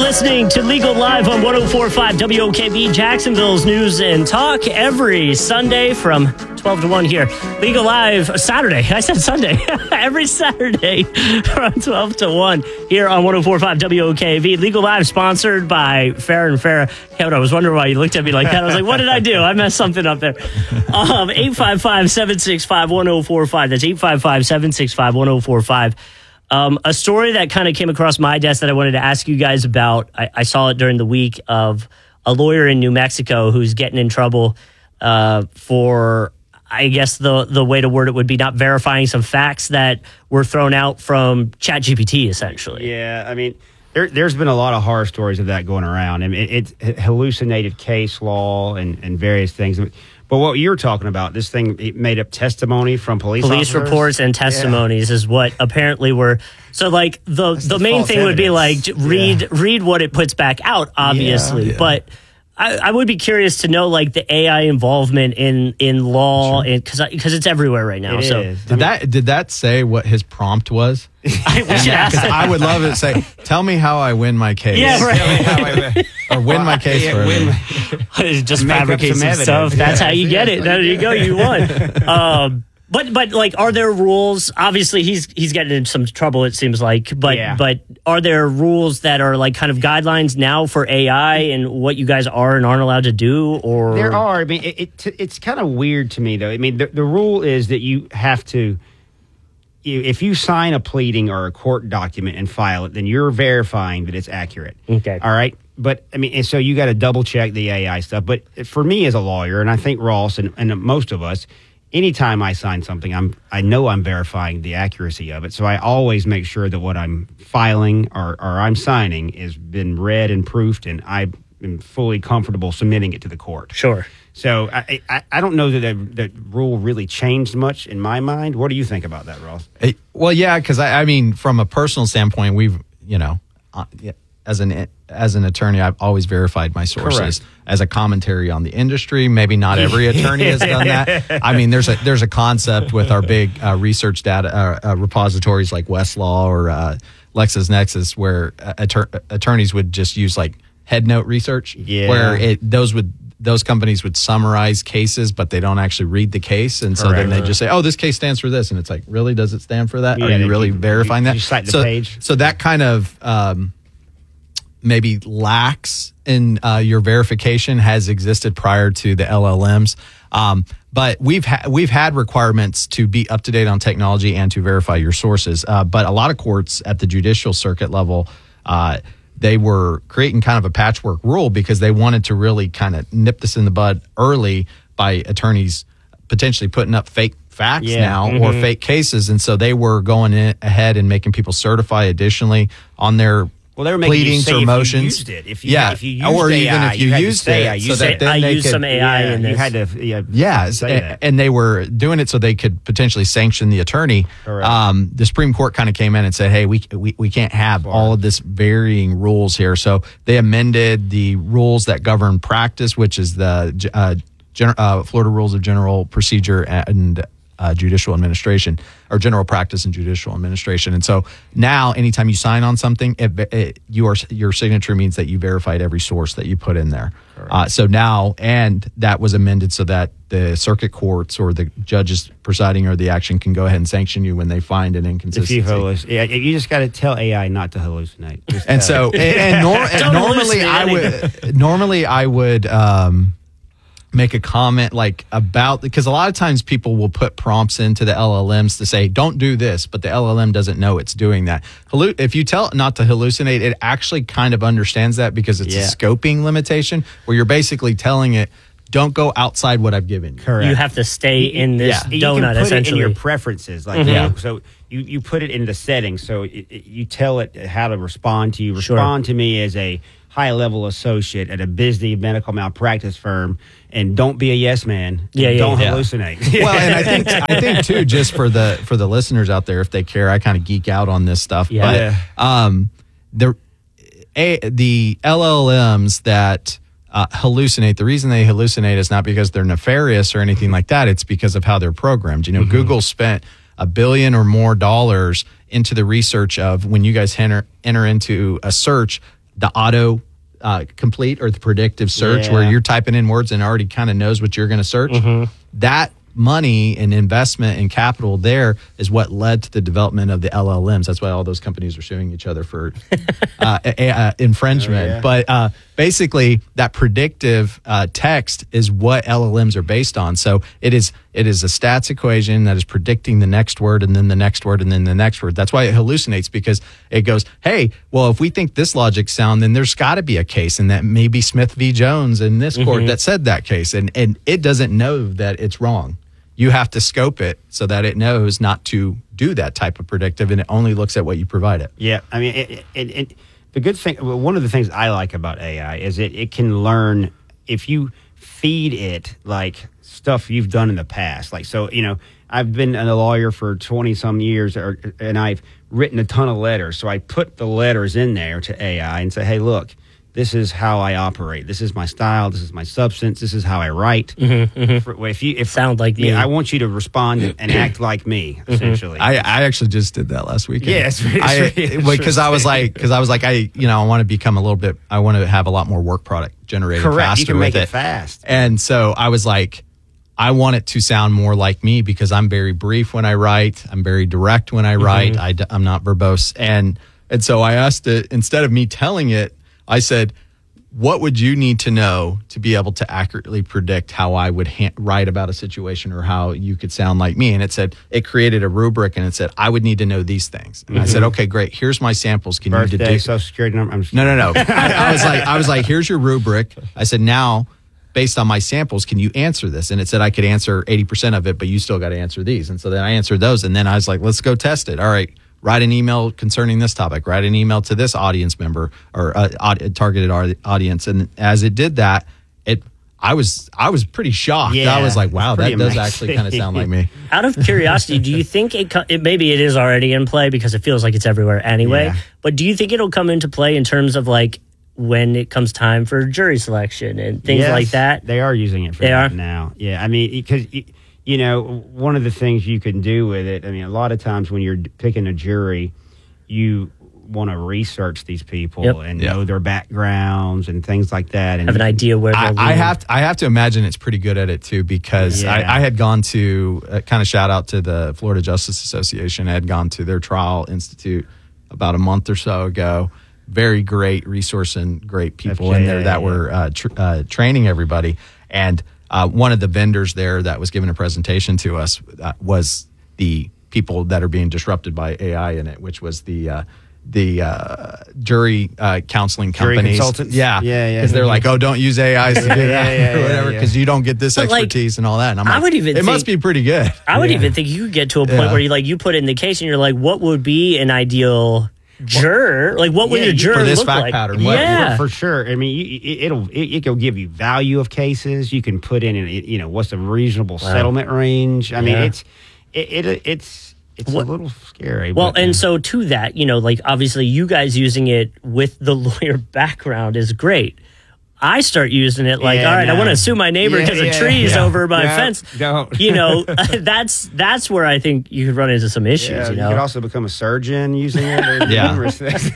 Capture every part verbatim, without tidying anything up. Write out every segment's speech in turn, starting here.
listening to Legal Live on one oh four point five W O K B, Jacksonville's news and talk every Sunday from twelve to one here. Legal Live, Saturday. I said Sunday. Every Saturday from twelve to one here on one oh four point five W O K B. Legal Live sponsored by Farah and Farah. Kevin, I was wondering why you looked at me like that. I was like, what did I do? I messed something up there. Um, eight five five, seven six five, one oh four five. That's eight five five, seven six five, one oh four five. Um, a story that kind of came across my desk that I wanted to ask you guys about. I, I saw it during the week of a lawyer in New Mexico who's getting in trouble uh, for, I guess the the way to word it would be not verifying some facts that were thrown out from ChatGPT, essentially. Yeah, I mean, there, there's been a lot of horror stories of that going around. I mean, it, it's hallucinated case law and, and various things. But what you're talking about, this thing, it made up testimony from police Police officers? reports and testimonies yeah. is what apparently were. So, like, the, the main thing evidence. would be, like, read yeah. read what it puts back out, obviously. Yeah, yeah. But I, I would be curious to know, like, the A I involvement in, in law, Sure. and because because it's everywhere right now. It so is. Did I mean, that did that say what his prompt was? I, we should ask Because I would love it to say, tell me how I win my case. Yeah, right. Or win my case yeah, for win- me. just Make up fabricate some some, evidence. stuff. That's Yeah, how you get yeah, it. like- There you go. You won. Um, but but like, are there rules? Obviously, he's he's getting in some trouble. It seems like. But Yeah. but are there rules that are like kind of guidelines now for A I and what you guys are and aren't allowed to do? Or There are. I mean, it, it it's kind of weird to me, though. I mean, the, the rule is that you have to, you, if you sign a pleading or a court document and file it, then you're verifying that it's accurate. Okay. All right. But I mean, and so you got to double check the A I stuff. But for me as a lawyer, and I think Ross and, and most of us, anytime I sign something, I'm I know I'm verifying the accuracy of it. So I always make sure that what I'm filing or, or I'm signing has been read and proofed, and I am fully comfortable submitting it to the court. Sure. So I I, I don't know that the, the rule really changed much in my mind. What do you think about that, Ross? Hey, well, yeah, because I, I mean, from a personal standpoint, we've, you know, uh, yeah, as an as an attorney, I've always verified my sources. Correct. As a commentary on the industry. Maybe not every attorney has done that. I mean, there's a there's a concept with our big uh, research data uh, uh, repositories like Westlaw or uh, LexisNexis, where uh, attor- attorneys would just use like head note research, Yeah. where it those would those companies would summarize cases, but they don't actually read the case, and so then Correct. they just say, "Oh, this case stands for this," and it's like, really, does it stand for that? Yeah, Are you they- really you- verifying you- that? you cite the so, page. so that kind of um, maybe lacks in uh, your verification has existed prior to the L L Ms. Um, but we've ha- we've had requirements to be up to date on technology and to verify your sources. Uh, but a lot of courts at the judicial circuit level, uh, they were creating kind of a patchwork rule because they wanted to really kind of nip this in the bud early by attorneys potentially putting up fake facts Yeah. now Mm-hmm. or fake cases. And so they were going in ahead and making people certify additionally on their Well, they were making you pleadings say or if you motions. used it. If you- yeah, if you used or A I, even if you, you had to used say, it, I so used that it. then I they used could, some A I Yeah, in you this. had to. Yeah, yeah, say that. and they were doing it so they could potentially sanction the attorney. Correct. Um, the Supreme Court kind of came in and said, "Hey, we we, we can't have all of this varying rules here." So they amended the rules that govern practice, which is the uh, gen- uh, Florida Rules of General Procedure and uh, Judicial Administration, or General Practice and Judicial Administration. And so now, anytime you sign on something, it, it, your your signature means that you verified every source that you put in there. Uh, so now, and that was amended so that the circuit courts or the judges presiding over the action can go ahead and sanction you when they find an If inconsistency. you hallucinate, yeah, you just got to tell A I not to hallucinate. Just And tell so, it. and, and, nor, and Don't normally hallucinate I would, normally I would um, make a comment like about, because a lot of times people will put prompts into the L L Ms to say, don't do this, but the L L M doesn't know it's doing that. Hallu- if you tell it not to hallucinate, it actually kind of understands that because it's Yeah. a scoping limitation where you're basically telling it, don't go outside what I've given you. Correct. You have to stay in this Yeah. You donut, can put essentially. it in your preferences, like Mhm. you Yeah. know, so you, you put it in the settings. So it, it- you tell it how to respond to you. Sure. Respond to me as a high level associate at a busy medical malpractice firm, and don't be a yes man. Yeah, yeah, don't yeah. hallucinate. Well, and I think I think too, just for the for the listeners out there, if they care, I kind of geek out on this stuff. Yeah. But um, the a, the L L Ms that uh, hallucinate, the reason they hallucinate is not because they're nefarious or anything like that. It's because of how they're programmed. You know, Mm-hmm. Google spent a billion or more dollars into the research of when you guys enter enter into a search. the auto uh, complete or the predictive search Yeah. where you're typing in words and already kind of knows what you're going to search. Mm-hmm. That money and investment and capital there is what led to the development of the L L Ms. That's why all those companies are suing each other for uh, a, a infringement. Oh, yeah. But uh, basically, that predictive uh, text is what L L Ms are based on. So it is it is a stats equation that is predicting the next word and then the next word and then the next word. That's why it hallucinates, because it goes, hey, well, if we think this logic's sound, then there's got to be a case, and that may be Smith v. Jones in this Mm-hmm. court that said that case, and and it doesn't know that it's wrong. You have to scope it so that it knows not to do that type of predictive, and it only looks at what you provide it. Yeah, I mean, it, it, it, the good thing, well, one of the things I like about A I is it, it can learn if you feed it like stuff you've done in the past. Like, so, you know, I've been a lawyer for twenty some years, or, and I've written a ton of letters. So I put the letters in there to A I and say, hey, look, this is how I operate. This is my style. This is my substance. This is how I write. Mm-hmm, mm-hmm. For, if you if, Sound like me. yeah, I want you to respond and, and act like me, essentially. I, I actually just did that last weekend. Yeah, it's really- it's really because I was interesting. like, because I was like, I you know, I want to become a little bit. I want to have a lot more work product generated Correct. faster You can with make it fast. And so I was like, I want it to sound more like me because I'm very brief when I write. I'm very direct when I write. I, am not verbose. And and so I asked it, instead of me telling it, I said, what would you need to know to be able to accurately predict how I would ha- write about a situation or how you could sound like me? And it said, it created a rubric, and it said, I would need to know these things. And I said, okay, great. Here's my samples. Can you Birthday, deduce? social security number. I'm just No, no, no. I, I was like, I was like, here's your rubric. I said, now, based on my samples, can you answer this? And it said I could answer eighty percent of it, but you still got to answer these. And so then I answered those. And then I was like, let's go test it. All right, write an email concerning this topic. Write an email to this audience member or uh, aud- targeted aud- audience. And as it did that, it I was I was pretty shocked. Yeah, I was like, wow, it's that pretty does amazing. actually kind of sound like me. Out of curiosity, do you think it, co- it maybe it is already in play because it feels like it's everywhere anyway? Yeah. But do you think it'll come into play in terms of like when it comes time for jury selection and things Yes, like that? They are using it for They that are? now. Yeah, I mean, because you know, one of the things you can do with it. I mean, a lot of times when you're picking a jury, you want to research these people Yep. and Yep. know their backgrounds and things like that. And Have an idea where I, they'll I lean. have to, I have to imagine it's pretty good at it too, because Yeah. I, I had gone to uh, kind of shout out to the Florida Justice Association. I had gone to their trial institute about a month or so ago. Very great resource and great people in there that were uh, tr- uh, training everybody. And uh, one of the vendors there that was giving a presentation to us uh, was the people that are being disrupted by A I in it, which was the uh, the uh, jury uh, counseling Jury companies. consultants? Yeah, Yeah, yeah. Because they're like, oh, don't use A Is to do that Yeah, yeah, or yeah, whatever, yeah. because you don't get this But, like, expertise and all that. And I'm I like, would even it must think- be pretty good. I would Yeah. even think you could get to a point Yeah. where you like you put in the case and you're like, what would be an ideal juror? Like, what would Yeah, your you- juror for this look fact like? pattern, what- Yeah, for sure. I mean, you, it, it'll it, it'll give you value of cases. You can put in, you know, what's a reasonable settlement range. I mean, Yeah. it's it, it it's it's What- a little scary. Well, but, and uh, so to that, you know, like obviously you guys using it with the lawyer background is great. I start using it like, Yeah, all right, I no. want to sue my neighbor Yeah, because yeah, of trees yeah. over my No, fence. don't. You know, that's that's where I think you could run into some issues. yeah, you you know, could also become a surgeon using it. There's Yeah. numerous things.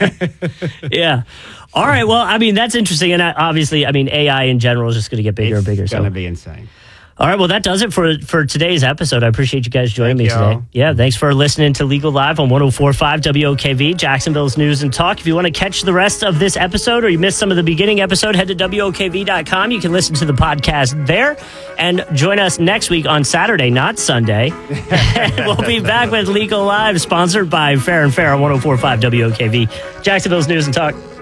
yeah. All right. Well, I mean, that's interesting, and I, obviously, I mean, A I in general is just going to get bigger and bigger. It's So, going to be insane. all right. Well, that does it for for today's episode. I appreciate you guys joining Thank me y'all. today. Yeah. Thanks for listening to Legal Live on one oh four point five W O K V, Jacksonville's News and Talk. If you want to catch the rest of this episode or you missed some of the beginning episode, head to W O K V dot com. You can listen to the podcast there and join us next week on Saturday, not Sunday. We'll be back with Legal Live, sponsored by Fair and Fair on one oh four point five W O K V, Jacksonville's News and Talk.